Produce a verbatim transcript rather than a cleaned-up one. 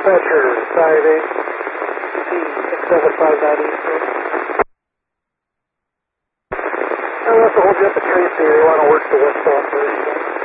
Dispatcher, five eight, six seven five nine Eastern. I'll have to hold you up at Tracy here. You want to work the west off first.